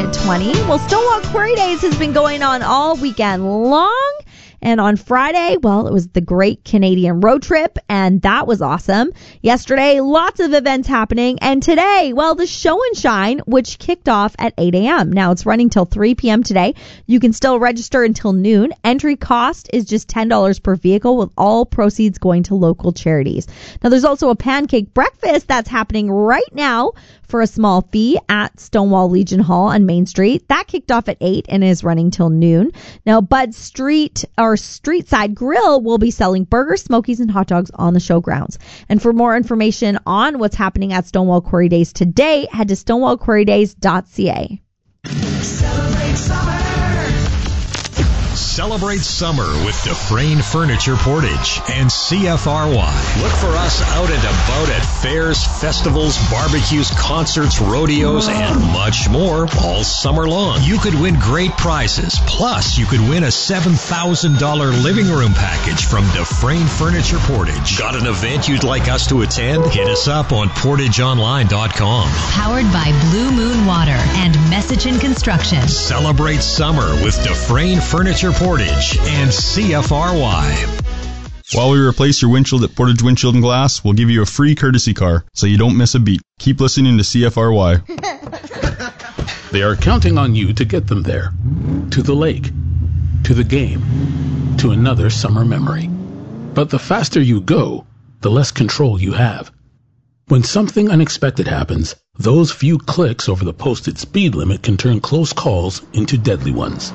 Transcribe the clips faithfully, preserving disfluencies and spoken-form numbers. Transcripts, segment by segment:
at twenty. Well, Stonewall Quarry Days has been going on all weekend long. And on Friday, well, it was the Great Canadian Road Trip, and that was awesome. Yesterday, lots of events happening. And today, well, the Show and Shine, which kicked off at eight a.m. Now, it's running till three p.m. today. You can still register until noon. Entry cost is just ten dollars per vehicle, with all proceeds going to local charities. Now, there's also a pancake breakfast that's happening right now for a small fee at Stonewall Legion Hall on Main Street. That kicked off at eight and is running till noon. Now, Bud Street, or Street Side Grill, will be selling burgers, smokies, and hot dogs on the show grounds. And for more information on what's happening at Stonewall Quarry Days today, head to stonewall quarry days dot c a. Celebrate summer. Celebrate summer with Dufresne Furniture Portage and C F R Y. Look for us out and about at fairs, festivals, barbecues, concerts, rodeos, and much more all summer long. You could win great prizes. Plus, you could win a seven thousand dollars living room package from Dufresne Furniture Portage. Got an event you'd like us to attend? Hit us up on portage online dot com. Powered by Blue Moon Water and Messichin Construction. Celebrate summer with Dufresne Furniture Portage and C F R Y. While we replace your windshield at Portage Windshield and Glass, we'll give you a free courtesy car so you don't miss a beat. Keep listening to C F R Y. They are counting on you to get them there. To the lake. To the game. To another summer memory. But the faster you go, the less control you have. When something unexpected happens, those few clicks over the posted speed limit can turn close calls into deadly ones.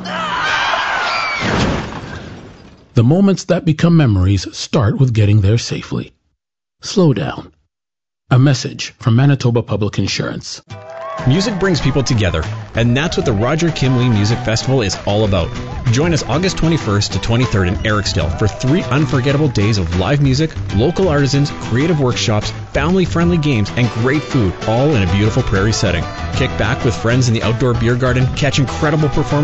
The moments that become memories start with getting there safely. Slow down. A message from Manitoba Public Insurance. Music brings people together, and that's what the Roger Kimley Music Festival is all about. Join us August twenty-first to twenty-third in Ericsdale for three unforgettable days of live music, local artisans, creative workshops, family-friendly games, and great food, all in a beautiful prairie setting. Kick back with friends in the outdoor beer garden, catch incredible performances